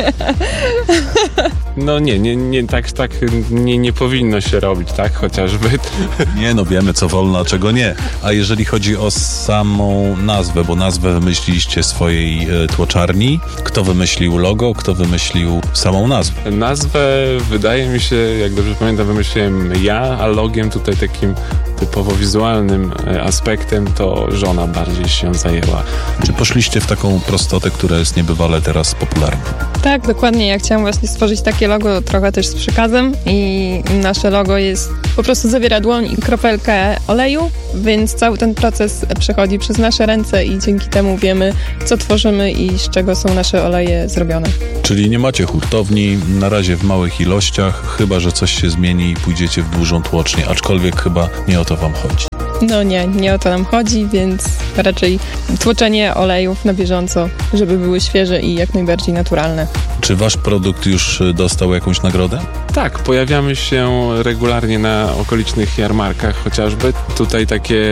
Speaker 10: No nie, tak nie powinno się robić, tak? Chociażby.
Speaker 2: Nie, no wiemy, co wolno, a czego nie. A jeżeli chodzi o samą nazwę, bo nazwę wymyśliliście swojej tłoczarni, kto wymyślił logo, kto wymyślił samą nazwę?
Speaker 10: Nazwę, wydaje mi się, jak dobrze pamiętam, wymyśliłem ja, a logiem tutaj takim typowo wizualnym aspektem to żona bardziej się zajęła.
Speaker 2: Czy poszliście w taką prostotę, która jest niebywale teraz popularna?
Speaker 9: Tak, dokładnie. Ja chciałam właśnie stworzyć takie logo trochę też z przekazem i nasze logo jest, po prostu zawiera dłoń i kropelkę oleju, więc cały ten proces przechodzi przez nasze ręce i dzięki temu wiemy, co tworzymy i z czego są nasze oleje zrobione.
Speaker 2: Czyli nie macie hurtowni, na razie w małych ilościach, chyba że coś się zmieni i pójdziecie w dużą tłocznię, aczkolwiek chyba nie o to wam chodzi.
Speaker 9: No nie o to nam chodzi, więc raczej tłoczenie olejów na bieżąco, żeby były świeże i jak najbardziej naturalne.
Speaker 2: Czy wasz produkt już dostał jakąś nagrodę?
Speaker 10: Tak, pojawiamy się regularnie na okolicznych jarmarkach chociażby. Tutaj takie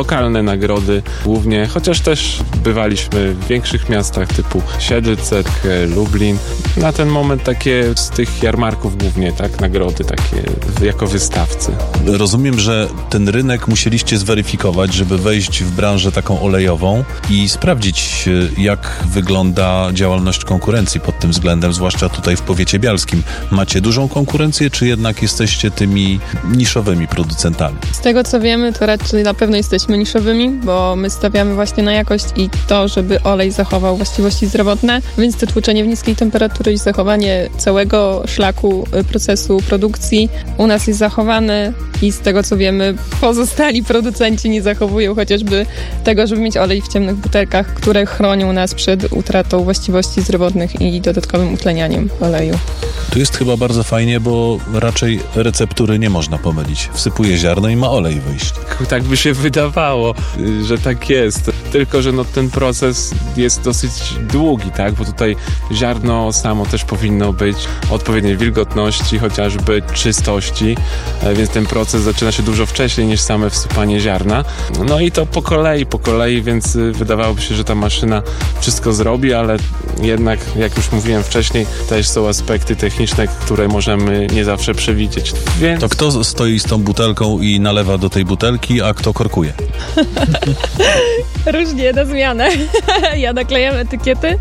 Speaker 10: lokalne nagrody głównie, chociaż też bywaliśmy w większych miastach typu Siedlce, Lublin. Na ten moment takie z tych jarmarków głównie, tak, nagrody takie jako wystawcy.
Speaker 2: Rozumiem, że ten rynek musieliście zweryfikować, żeby wejść w branżę taką olejową i sprawdzić, jak wygląda działalność konkurencji pod tym względem, zwłaszcza tutaj w powiecie bialskim. Macie dużą konkurencję, czy jednak jesteście tymi niszowymi producentami?
Speaker 9: Z tego co wiemy, to raczej na pewno jesteśmy niszowymi, bo my stawiamy właśnie na jakość i to, żeby olej zachował właściwości zdrowotne, więc to tłuczenie w niskiej temperatury i zachowanie całego szlaku procesu produkcji u nas jest zachowane i z tego co wiemy, pozostali producenci nie zachowują chociażby tego, żeby mieć olej w ciemnych butelkach, które chronią nas przed utratą właściwości zdrowotnych i dodatkowym utlenianiem oleju.
Speaker 2: Tu jest chyba bardzo fajnie, bo raczej receptury nie można pomylić. Wsypuje ziarno i ma olej wyjść.
Speaker 10: Tak by się wydawało, że tak jest. Tylko, że ten proces jest dosyć długi, tak? Bo tutaj ziarno samo też powinno być odpowiedniej wilgotności, chociażby czystości, więc ten proces zaczyna się dużo wcześniej niż same wsypanie ziarna. No i to po kolei, więc wydawałoby się, że ta maszyna wszystko zrobi, ale jednak, jak już mówiłem wcześniej, też są aspekty techniczne, które możemy nie zawsze przewidzieć. Więc...
Speaker 2: To kto stoi z tą butelką i nalewa do tej butelki, a kto korkuje?
Speaker 9: Różnie, na zmianę. Ja naklejam etykiety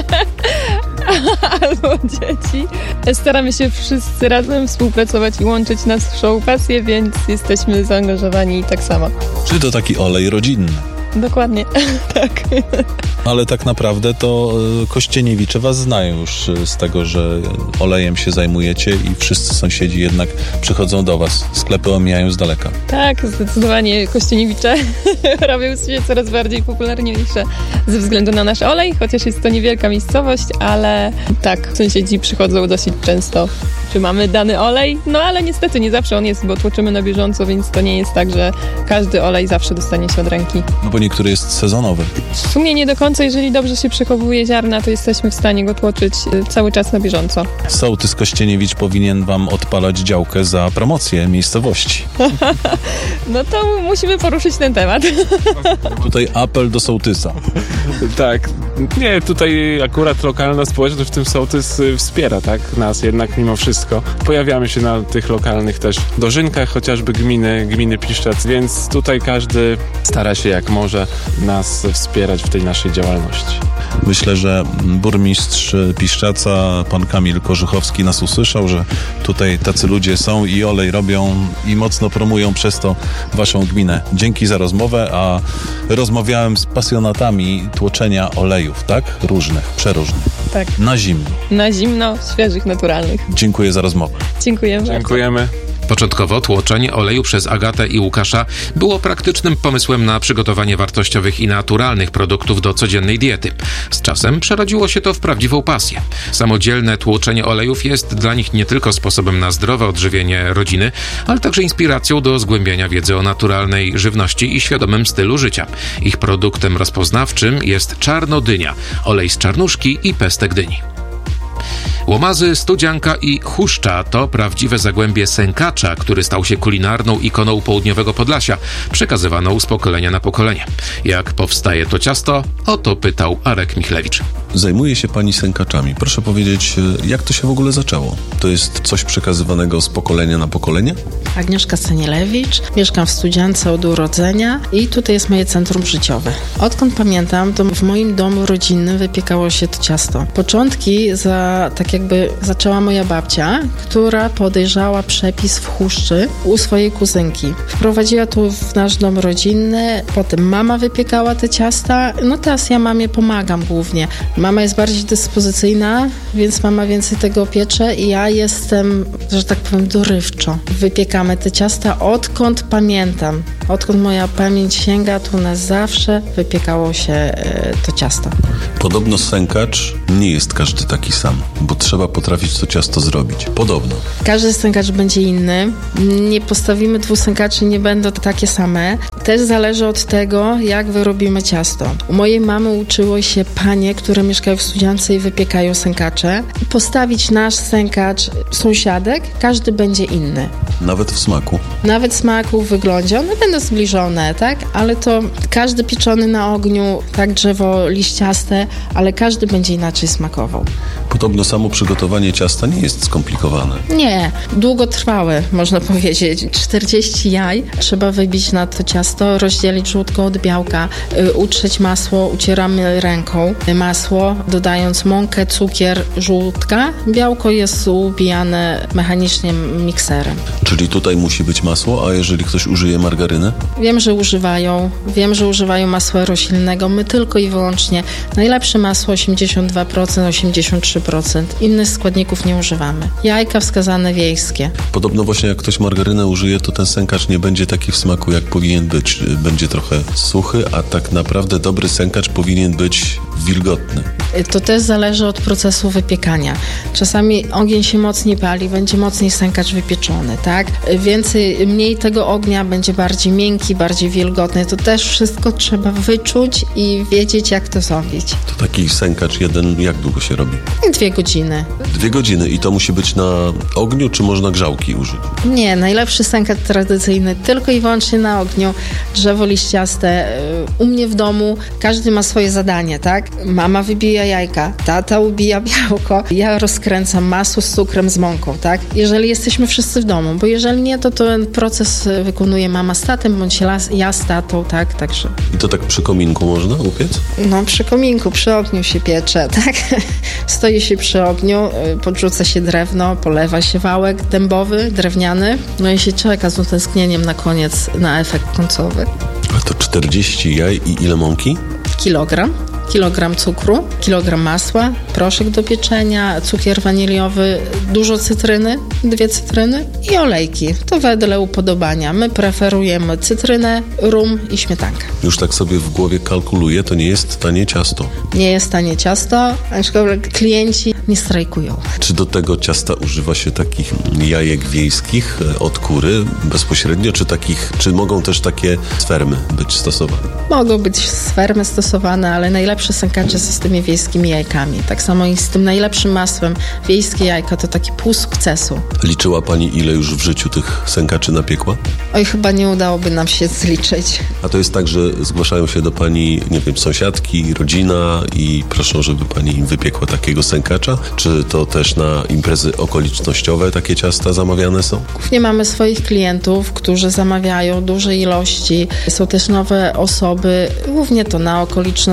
Speaker 9: albo dzieci. Staramy się wszyscy razem współpracować i łączyć naszą pasję, więc jesteśmy zaangażowani tak samo.
Speaker 2: Czy to taki olej rodzinny?
Speaker 9: Dokładnie, tak.
Speaker 2: Ale tak naprawdę to Kościeniewicze was znają już z tego, że olejem się zajmujecie i wszyscy sąsiedzi jednak przychodzą do was. Sklepy omijają z daleka.
Speaker 9: Tak, zdecydowanie Kościeniewicze robią się coraz bardziej popularniejsze ze względu na nasz olej, chociaż jest to niewielka miejscowość, ale tak, sąsiedzi przychodzą dosyć często. Czy mamy dany olej? No ale niestety nie zawsze on jest, bo tłoczymy na bieżąco, więc to nie jest tak, że każdy olej zawsze dostanie się od ręki.
Speaker 2: No bo niektóry jest sezonowy.
Speaker 9: W sumie nie do końca, jeżeli dobrze się przechowuje ziarna, to jesteśmy w stanie go tłoczyć cały czas na bieżąco.
Speaker 2: Sołtys Kościeniewicz powinien wam odpalać działkę za promocję miejscowości.
Speaker 9: No to musimy poruszyć ten temat.
Speaker 2: Tutaj apel do sołtysa.
Speaker 10: Tak. Nie, tutaj akurat lokalna społeczność, w tym sołtys wspiera, tak, nas jednak mimo wszystko. Pojawiamy się na tych lokalnych też dożynkach, chociażby gminy Piszczec, więc tutaj każdy stara się jak może nas wspierać w tej naszej działalności.
Speaker 2: Myślę, że burmistrz Piszczaca, pan Kamil Korzuchowski nas usłyszał, że tutaj tacy ludzie są i olej robią i mocno promują przez to waszą gminę. Dzięki za rozmowę, a rozmawiałem z pasjonatami tłoczenia olejów, tak? Różnych, przeróżnych.
Speaker 9: Tak.
Speaker 2: Na zimno.
Speaker 9: Na zimno, świeżych, naturalnych.
Speaker 2: Dziękuję za rozmowę.
Speaker 9: Dziękujemy.
Speaker 10: Dziękujemy.
Speaker 7: Początkowo tłoczenie oleju przez Agatę i Łukasza było praktycznym pomysłem na przygotowanie wartościowych i naturalnych produktów do codziennej diety. Z czasem przerodziło się to w prawdziwą pasję. Samodzielne tłoczenie olejów jest dla nich nie tylko sposobem na zdrowe odżywienie rodziny, ale także inspiracją do zgłębiania wiedzy o naturalnej żywności i świadomym stylu życia. Ich produktem rozpoznawczym jest czarnodynia, olej z czarnuszki i pestek dyni. Łomazy, studzianka i chuszcza to prawdziwe zagłębie sękacza, który stał się kulinarną ikoną południowego Podlasia, przekazywaną z pokolenia na pokolenie. Jak powstaje to ciasto? O to pytał Arek Michlewicz.
Speaker 2: Zajmuje się pani sękaczami. Proszę powiedzieć, jak to się w ogóle zaczęło? To jest coś przekazywanego z pokolenia na pokolenie?
Speaker 8: Agnieszka Stanielewicz, mieszkam w Studziance od urodzenia i tutaj jest moje centrum życiowe. Odkąd pamiętam, to w moim domu rodzinnym wypiekało się to ciasto. Początki zaczęła moja babcia, która podejrzała przepis w chuszczy u swojej kuzynki. Wprowadziła to w nasz dom rodzinny, potem mama wypiekała te ciasta, no teraz ja mamie pomagam głównie. Mama jest bardziej dyspozycyjna, więc mama więcej tego piecze i ja jestem, że tak powiem, dorywczo. Wypiekamy te ciasta odkąd pamiętam. Odkąd moja pamięć sięga, to u nas zawsze wypiekało się to ciasto.
Speaker 2: Podobno sękacz nie jest każdy taki sam, bo trzeba potrafić to ciasto zrobić. Podobno.
Speaker 8: Każdy sękacz będzie inny. Nie postawimy 2 sękaczy, nie będą takie same. Też zależy od tego, jak wyrobimy ciasto. U mojej mamy uczyło się panie, które mieszkają w Studziance i wypiekają sękacze. Postawić nasz sękacz sąsiadek, każdy będzie inny.
Speaker 2: Nawet w smaku?
Speaker 8: Nawet w smaku, w wyglądzie. One będą zbliżone, tak? Ale to każdy pieczony na ogniu, tak drzewo liściaste, ale każdy będzie inaczej smakował.
Speaker 2: Podobno samo przygotowanie ciasta nie jest skomplikowane.
Speaker 8: Nie, długotrwałe, można powiedzieć. 40 jaj trzeba wybić na to ciasto, rozdzielić żółtko od białka, utrzeć masło, ucieramy ręką masło, dodając mąkę, cukier, żółtka. Białko jest ubijane mechanicznie mikserem.
Speaker 2: Czyli tutaj musi być masło, a jeżeli ktoś użyje margaryny?
Speaker 8: Wiem, że używają masła roślinnego. My tylko i wyłącznie najlepsze masło 82%, 83%. Innych składników nie używamy. Jajka wskazane wiejskie.
Speaker 2: Podobno właśnie jak ktoś margarynę użyje, to ten sękacz nie będzie taki w smaku, jak powinien być. Będzie trochę suchy, a tak naprawdę dobry sękacz powinien być wilgotny.
Speaker 8: To też zależy od procesu wypiekania. Czasami ogień się mocniej pali, będzie mocniej sękacz wypieczony, tak? Mniej tego ognia, będzie bardziej miękki, bardziej wilgotny. To też wszystko trzeba wyczuć i wiedzieć, jak to zrobić.
Speaker 2: To taki sękacz jeden, jak długo się robi?
Speaker 8: 2 godziny.
Speaker 2: 2 godziny i to musi być na ogniu, czy można grzałki użyć? Nie,
Speaker 8: najlepszy sękacz tradycyjny, tylko i wyłącznie na ogniu. Drzewo liściaste. U mnie w domu każdy ma swoje zadanie, tak? Mama wybija jajka, tata ubija białko, ja rozkręcam masło z cukrem, z mąką, tak? Jeżeli jesteśmy wszyscy w domu, bo jeżeli nie, to ten proces wykonuje mama z tatem, bądź ja z tatą, tak? Także.
Speaker 2: I to tak przy kominku można upiec?
Speaker 8: No, przy kominku, przy ogniu się piecze, tak? Stoi się przy ogniu, podrzuca się drewno, polewa się wałek dębowy, drewniany, no i się czeka z utęsknieniem na koniec, na efekt końcowy.
Speaker 2: A to 40 jaj i ile mąki?
Speaker 8: Kilogram cukru, kilogram masła, proszek do pieczenia, cukier waniliowy, dużo cytryny, 2 cytryny i olejki. To wedle upodobania. My preferujemy cytrynę, rum i śmietankę.
Speaker 2: Już tak sobie w głowie kalkuluję, to nie jest tanie ciasto.
Speaker 8: Nie jest tanie ciasto, aczkolwiek klienci nie strajkują.
Speaker 2: Czy do tego ciasta używa się takich jajek wiejskich od kury bezpośrednio, czy mogą też takie sfermy być stosowane?
Speaker 8: Mogą być sfermy stosowane, ale najlepsze sękacze są z tymi wiejskimi jajkami. Tak samo i z tym najlepszym masłem. Wiejskie jajka to taki pół sukcesu.
Speaker 2: Liczyła pani, ile już w życiu tych sękaczy napiekła?
Speaker 8: Oj, chyba nie udałoby nam się zliczyć.
Speaker 2: A to jest tak, że zgłaszają się do pani, nie wiem, sąsiadki, rodzina i proszą, żeby pani im wypiekła takiego sękacza? Czy to też na imprezy okolicznościowe takie ciasta zamawiane są?
Speaker 8: Nie mamy swoich klientów, którzy zamawiają duże ilości. Są też nowe osoby, głównie to na okolicznościowe imprezy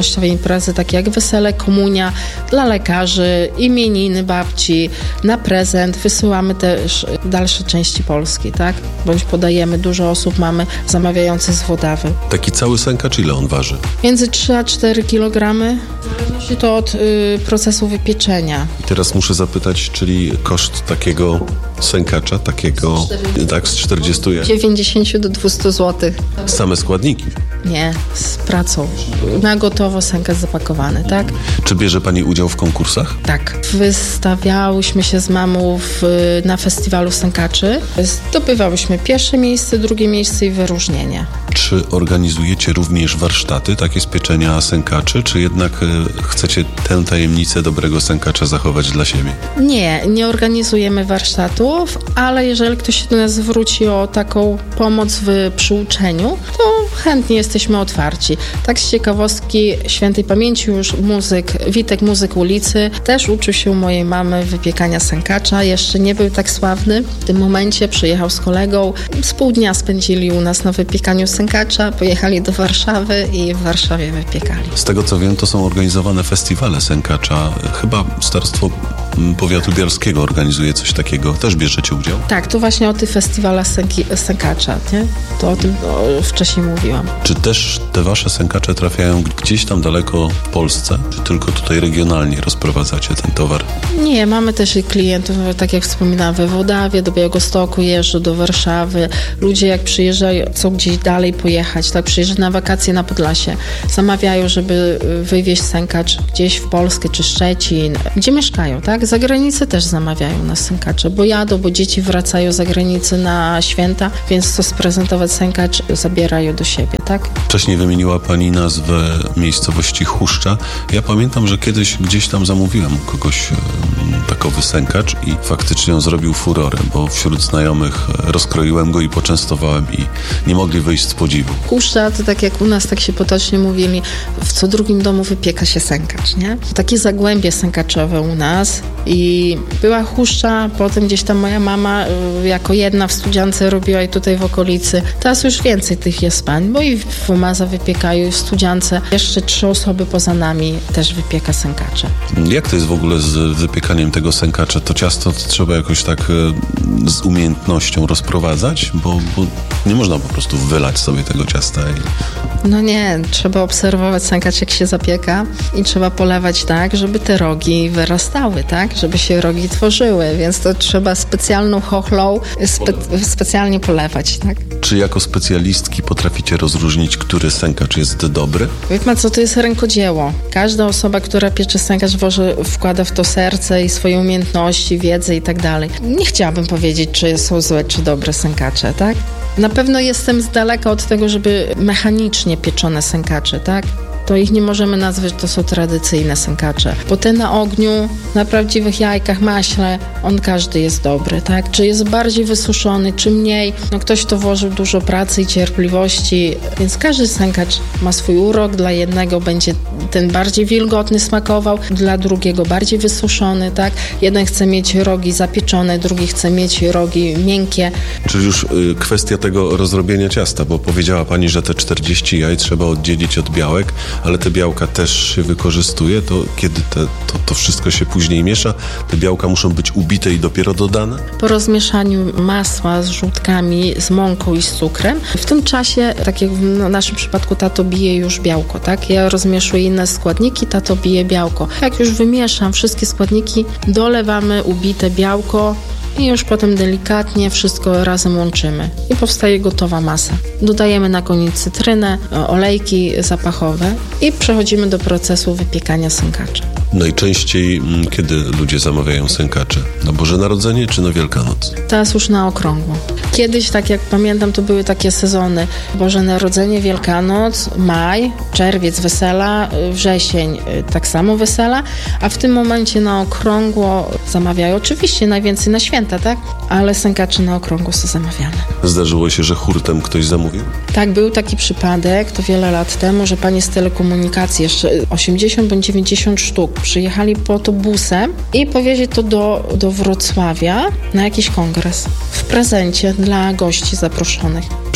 Speaker 8: imprezy takie jak wesele, komunia dla lekarzy, imieniny babci, na prezent. Wysyłamy też dalsze części Polski, tak? Bądź podajemy, dużo osób mamy zamawiających z Włodawy.
Speaker 2: Taki cały sękacz ile on waży?
Speaker 8: Między 3 a 4 kg. Zależy to od procesu wypieczenia.
Speaker 2: I teraz muszę zapytać, czyli koszt takiego sękacza, takiego, tak, z 40?
Speaker 8: 90 do 200 zł.
Speaker 2: Same składniki?
Speaker 8: Nie, z pracą. Na gotowo sękacz zapakowany, tak?
Speaker 2: Czy bierze pani udział w konkursach?
Speaker 8: Tak. Wystawiałyśmy się z mamą na festiwalu sękaczy. Zdobywałyśmy pierwsze miejsce, drugie miejsce i wyróżnienie.
Speaker 2: Czy organizujecie również warsztaty takie z pieczenia sękaczy, czy jednak chcecie tę tajemnicę dobrego sękacza zachować dla siebie?
Speaker 8: Nie organizujemy warsztatów, ale jeżeli ktoś się do nas zwróci o taką pomoc w przyuczeniu, to chętnie jesteśmy otwarci. Tak z ciekawostki świętej pamięci już Witek, muzyk ulicy, też uczył się u mojej mamy wypiekania sękacza. Jeszcze nie był tak sławny. W tym momencie przyjechał z kolegą. Z pół dnia spędzili u nas na wypiekaniu sękacza, pojechali do Warszawy i w Warszawie wypiekali.
Speaker 2: Z tego co wiem, to są organizowane festiwale sękacza. Chyba Starostwo Powiatu Bialskiego organizuje coś takiego. Też bierzecie udział?
Speaker 8: Tak, to właśnie o tych festiwalach sękacza, nie? To o tym wcześniej mówiłam.
Speaker 2: Czy też te wasze sękacze trafiają gdzieś tam daleko w Polsce, czy tylko tutaj regionalnie rozprowadzacie ten towar?
Speaker 8: Nie, mamy też i klientów, tak jak wspominałam, we Włodawie, do Białegostoku jeżdżą, do Warszawy. Ludzie jak przyjeżdżają, chcą gdzieś dalej pojechać, tak, przyjeżdżają na wakacje na Podlasie, zamawiają, żeby wywieźć sękacz gdzieś w Polskę czy Szczecin, gdzie mieszkają, tak? Za granicę też zamawiają nas sękacze, bo jadą, bo dzieci wracają z zagranicy na święta, więc chcą sprezentować sękacz, zabierają do siebie, tak?
Speaker 2: Wcześniej wymieniła pani nazwę miejscowości Huszcza. Ja pamiętam, że kiedyś gdzieś tam zamówiłem u kogoś takowy sękacz i faktycznie on zrobił furorę, bo wśród znajomych rozkroiłem go i poczęstowałem i nie mogli wyjść z podziwu.
Speaker 8: Huszcza to tak jak u nas, tak się potocznie mówili, w co drugim domu wypieka się sękacz, nie? Takie zagłębie sękaczowe u nas i była Huszcza, potem gdzieś tam moja mama jako jedna w Studziance robiła i tutaj w okolicy. Teraz już więcej tych jest pań, bo i w Umaza wypiekają, i w Studziance. Jeszcze 3 osoby poza nami też wypieka sękacze.
Speaker 2: Jak to jest w ogóle z wypiekaniem tego sękacza? To ciasto trzeba jakoś tak z umiejętnością rozprowadzać, bo nie można po prostu wylać sobie tego ciasta.
Speaker 8: No nie, trzeba obserwować sękacz, jak się zapieka i trzeba polewać tak, żeby te rogi wyrastały, tak? Żeby się rogi tworzyły, więc to trzeba specjalną chochlą specjalnie polewać, tak?
Speaker 2: Czy jako specjalistki potraficie rozróżnić, który sękacz jest dobry?
Speaker 8: Wie pan co, to jest rękodzieło. Każda osoba, która piecze sękacz, wkłada w to serce i swoje umiejętności, wiedzę i tak dalej. Nie chciałabym powiedzieć, czy są złe, czy dobre sękacze, tak? Na pewno jestem z daleka od tego, żeby mechanicznie pieczone sękacze, tak? To ich nie możemy nazwać, to są tradycyjne sękacze. Bo te na ogniu, na prawdziwych jajkach, maśle, on każdy jest dobry, tak? Czy jest bardziej wysuszony, czy mniej. No ktoś to włożył dużo pracy i cierpliwości, więc każdy sękacz ma swój urok. Dla jednego będzie ten bardziej wilgotny smakował, dla drugiego bardziej wysuszony, tak? Jeden chce mieć rogi zapieczone, drugi chce mieć rogi miękkie.
Speaker 2: Czyli już kwestia tego rozrobienia ciasta, bo powiedziała pani, że te 40 jaj trzeba oddzielić od białek, ale te białka też się wykorzystuje, to kiedy to wszystko się później miesza, te białka muszą być ubite i dopiero dodane? Po
Speaker 8: rozmieszaniu masła z żółtkami, z mąką i z cukrem, w tym czasie, tak jak w naszym przypadku, tato bije już białko, tak? Ja rozmieszuję inne składniki, tato bije białko. Jak już wymieszam wszystkie składniki, dolewamy ubite białko i już potem delikatnie wszystko razem łączymy i powstaje gotowa masa. Dodajemy na koniec cytrynę, olejki zapachowe i przechodzimy do procesu wypiekania sękacza.
Speaker 2: Najczęściej kiedy ludzie zamawiają sękacze? Na Boże Narodzenie czy na Wielkanoc?
Speaker 8: Teraz już na okrągło. Kiedyś, tak jak pamiętam, to były takie sezony Boże Narodzenie, Wielkanoc, maj, czerwiec wesela, wrzesień tak samo wesela, a w tym momencie na okrągło zamawiają oczywiście najwięcej na święta, tak? Ale sękacze na okrągło są zamawiane.
Speaker 2: Zdarzyło się, że hurtem ktoś zamówił?
Speaker 8: Tak, był taki przypadek, to wiele lat temu, że pani z telekomunikacji, jeszcze 80 bądź 90 sztuk, przyjechali po autobusem i powieźli to do Wrocławia na jakiś kongres w prezencie dla gości zaproszonych.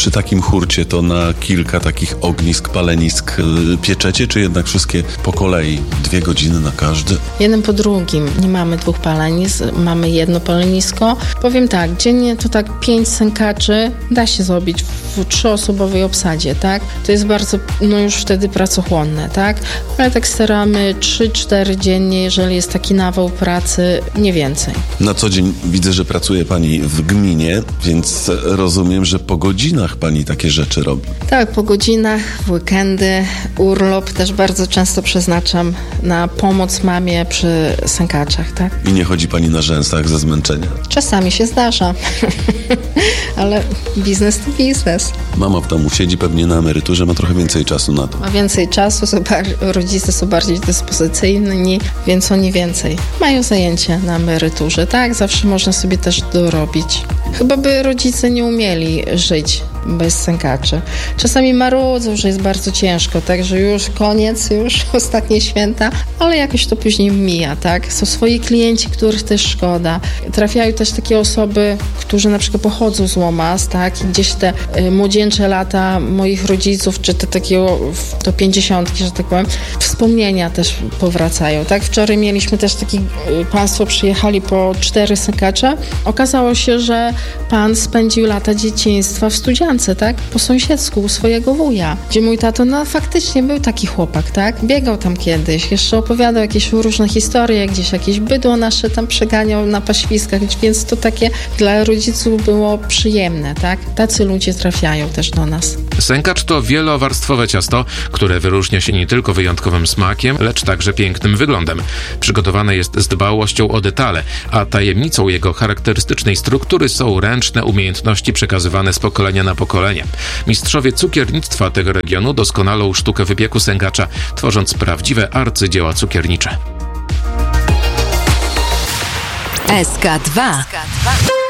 Speaker 2: Przy takim hurcie to na kilka takich ognisk, palenisk pieczecie, czy jednak wszystkie po kolei? 2 godziny na każdy?
Speaker 8: Jeden po drugim. Nie mamy 2 palenisk, mamy jedno palenisko. Powiem tak, dziennie to tak 5 sękaczy da się zrobić w 3-osobowej obsadzie, tak? To jest bardzo, już wtedy pracochłonne, tak? Ale tak staramy 3-4 dziennie, jeżeli jest taki nawał pracy, nie więcej.
Speaker 2: Na co dzień widzę, że pracuje pani w gminie, więc rozumiem, że po godzinach pani takie rzeczy robi.
Speaker 8: Tak, po godzinach, w weekendy, urlop też bardzo często przeznaczam na pomoc mamie przy sękaczach, tak?
Speaker 2: I nie chodzi pani na rzęsach ze zmęczenia?
Speaker 8: Czasami się zdarza, ale biznes to biznes.
Speaker 2: Mama w domu siedzi pewnie na emeryturze, ma trochę więcej czasu na to.
Speaker 8: Ma więcej czasu, rodzice są bardziej dyspozycyjni, więc oni więcej mają zajęcia na emeryturze, tak? Zawsze można sobie też dorobić. Chyba by rodzice nie umieli żyć bez sękaczy. Czasami marudzą, że jest bardzo ciężko, tak, że już koniec, już ostatnie święta, ale jakoś to później mija, tak. Są swoi klienci, których też szkoda. Trafiają też takie osoby, którzy na przykład pochodzą z Łomas, tak, i gdzieś te młodzieńcze lata moich rodziców, czy te takiego do 50, że tak powiem, wspomnienia też powracają, tak. Wczoraj mieliśmy też taki, państwo przyjechali po 4 sękacze. Okazało się, że pan spędził lata dzieciństwa w Studziance, tak? Po sąsiedzku u swojego wuja, gdzie mój tato, faktycznie był taki chłopak, tak? Biegał tam kiedyś, jeszcze opowiadał jakieś różne historie, gdzieś jakieś bydło nasze tam przeganiał na paświskach, więc to takie dla rodziców było przyjemne, tak? Tacy ludzie trafiają też do nas.
Speaker 7: Sękacz to wielowarstwowe ciasto, które wyróżnia się nie tylko wyjątkowym smakiem, lecz także pięknym wyglądem. Przygotowane jest z dbałością o detale, a tajemnicą jego charakterystycznej struktury są ręczne umiejętności przekazywane z pokolenia na pokolenie. Mistrzowie cukiernictwa tego regionu doskonalą sztukę wypieku sękacza, tworząc prawdziwe arcydzieła cukiernicze.
Speaker 11: SK2